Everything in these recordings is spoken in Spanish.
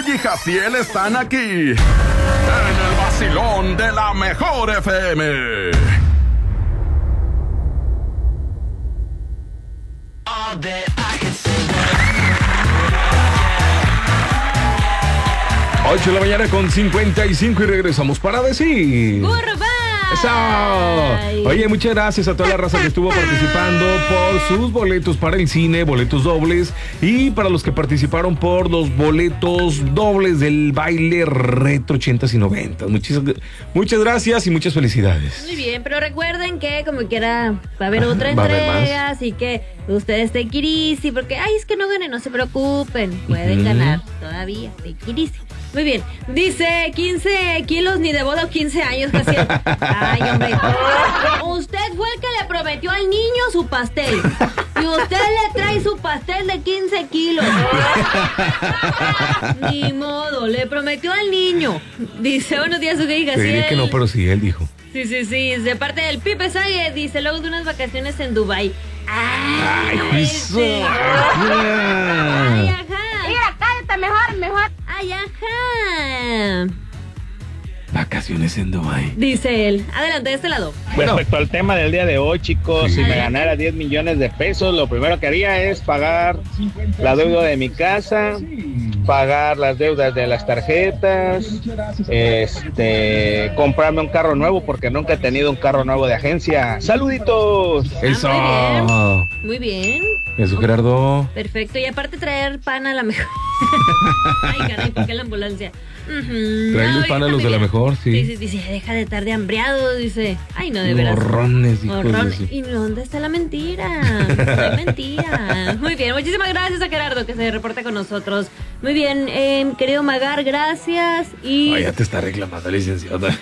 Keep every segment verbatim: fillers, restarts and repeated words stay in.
y Jaciel están aquí en el vacilón de la mejor F M. ocho de la mañana con cincuenta y cinco y regresamos para decir... ¡Goodbye! ¡Eso! Oye, muchas gracias a toda la raza que estuvo participando por sus boletos para el cine, boletos dobles, y para los que participaron por los boletos dobles del baile retro ochentas y noventas. Muchas, muchas gracias y muchas felicidades. Muy bien, pero recuerden que como quiera va a haber otra ¿Va a haber entrega, más? así que ustedes take it easy, porque ay, es que no ganen, no se preocupen, pueden Uh-huh. ganar todavía, take it easy. Muy bien, dice quince kilos ni de boda o quince años, casi. Ay, hombre. Usted fue el que le prometió al niño su pastel. Y usted le trae su pastel de quince kilos. Ni modo, le prometió al niño. Dice, buenos días, su hija. Te diré que no, pero sí, él dijo. Sí, sí, sí, de parte del Pipe Sague, dice, luego de unas vacaciones en Dubai. Ay, Ay, sí. juicio. Ay, ajá. Mira, cállate mejor, mejor. Ay, ajá. Vacaciones en Dubái. Dice él. Adelante, de este lado. Bueno. Respecto al tema del día de hoy, chicos, Sí. si me ganara diez millones de pesos, lo primero que haría es pagar la deuda de mi casa, pagar las deudas de las tarjetas, este, comprarme un carro nuevo porque nunca he tenido un carro nuevo de agencia. ¡Saluditos! Eso. Ah, muy bien. Eso, Gerardo. Perfecto. Y aparte traer pan a la mejor. Ay, caray, ¿por qué la ambulancia? Uh-huh. Traerles No, pan a está los de muy la bien. mejor, sí. Sí, sí, dice, deja de estar de hambriado, dice. Ay, no, de veras. Morrones, hijos de Morrones. su- ¿Y dónde está la mentira? No hay mentira. Muy bien, muchísimas gracias a Gerardo que se reporta con nosotros. Muy bien, eh, querido Magar, gracias. Y, Ay, ya te está reclamando, licenciada.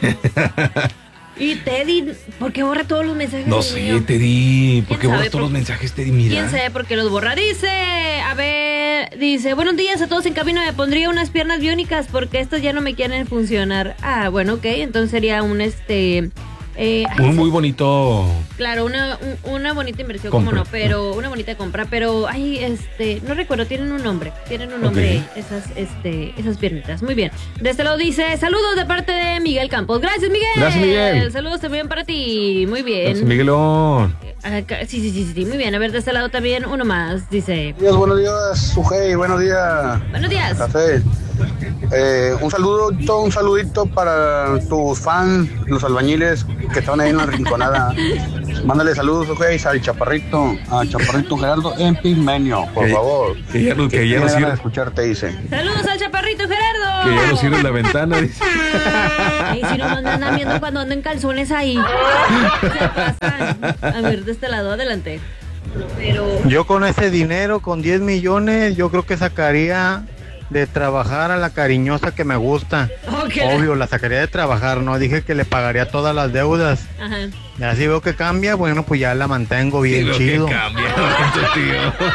y Teddy, ¿por qué borra todos los mensajes? No del sé, niño? Teddy. ¿Por qué ¿Quién borras sabe? todos los Por- mensajes, Teddy? Mira. ¿Quién sabe por qué los borra? Dice, a ver, dice, buenos días a todos en cabina, me pondría unas piernas biónicas porque estas ya no me quieren funcionar. Ah, bueno, ok, entonces sería un este... Eh, ay, Un muy bonito. claro, una, un- una bonita inversión, Compra. como no, pero una bonita compra, pero ay, este, no recuerdo, tienen un nombre, tienen un nombre Ok. esas, este, esas piernitas. Muy bien. De este lado dice, saludos de parte de Miguel Campos. Gracias, Miguel. Gracias, Miguel. Saludos también para ti. Muy bien. Gracias, Miguelón. Acá- sí, sí, sí, sí, muy bien. A ver, de este lado también uno más, dice. Buenos días, buenos días, Sujei, buenos días, Buenos días. Café. Eh, un saludito, un saludito para tus fans, los albañiles que estaban ahí en la rinconada. Mándale saludos, Sujei, al Chaparrito, a Chaparrito Gerardo en Pigmenio, por Que- favor. que ya no- que ya tiene no ganas sirve. de escucharte, dice. Saludos al chaparrito Gerardo. Que ya no sirve la ventana, dice. Ay, si no me andan viendo cuando ando en calzones ahí. Se pasan. A ver, de este lado, adelante. Pero. Yo con ese dinero, con diez millones, yo creo que sacaría de trabajar a la cariñosa que me gusta. Ok. Obvio, la sacaría de trabajar, no dije que le pagaría todas las deudas. Ajá. Ya si veo que cambia, bueno, pues ya la mantengo bien Sí, veo chido. que cambia, este tío.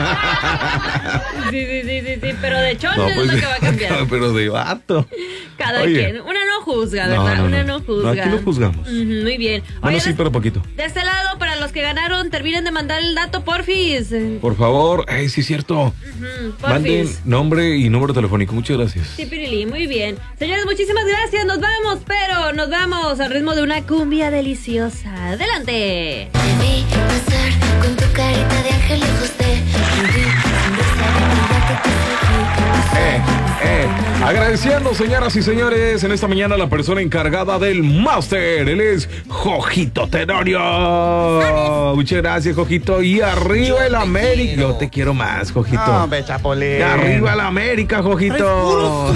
Sí, sí, sí, sí, sí, pero de chon No, es pues, lo que va a cambiar. pero de vato. Cada Oye. quien. Una no juzga, No, ¿verdad? no, Una no. no juzga. No, aquí no juzgamos. Ujú, muy bien. Bueno, Oye, sí, de- pero poquito. de este lado, para los que ganaron, terminen de mandar el dato, porfis. Por favor, ay, sí es cierto. Ujú, Manden porfis. nombre y número telefónico. Muchas gracias. Sí, Pirili, muy bien. Señores, muchísimas gracias. Nos vamos, pero nos vamos al ritmo de una cumbia deliciosa. Adelante. Te vi pasar con tu carita de ángel lejos de ti, sin saber que te seguí. Eh, eh. Agradeciendo, señoras y señores, en esta mañana la persona encargada del máster. Él es Jojito Tenorio. Muchas gracias, Jojito. Y arriba el América. Yo te quiero más, Jojito. No, hombre, Chapolín. Y arriba el América, Jojito.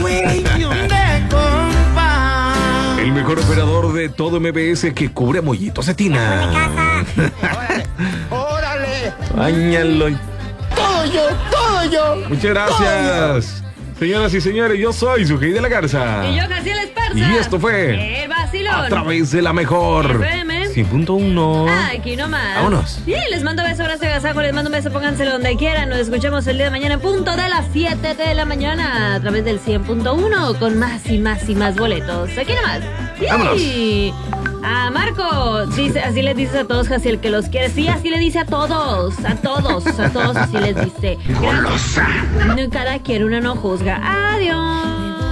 El mejor operador de todo M B S que cubre Mollito Cetina. ¡Órale! Báñalo. ¡Todo yo! ¡Todo yo! Muchas gracias. Señoras y señores, yo soy Sujei de la Garza. Y yo, Jaciel Esparza. Y esto fue El Vacilón. A través de la mejor F M. cien punto uno. Aquí nomás. Vámonos. Bien, les mando beso, abrazo y agasajo, les mando un beso, pónganselo donde quieran. Nos escuchamos el día de mañana en punto de las siete de la mañana a través del cien punto uno con más y más y más boletos. Aquí nomás. Sí. Vámonos. A Marco, dice, así les dices a todos, Jaciel, que los quiere. Sí, así le dice a todos, a todos, a todos así les dice. Gracias. No, cada quien, una no juzga. Adiós.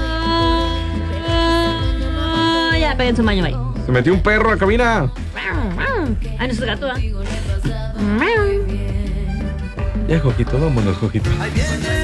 la peguen en su baño ahí. Se metió un perro a la cabina. Ay, no es gato, ¿eh? Ya, Jojito, vámonos, Jojito.